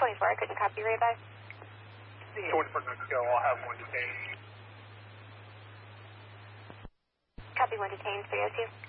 24, I couldn't copy right by. 24 good to go. I'll have one detained. Copy 1 detained, 302.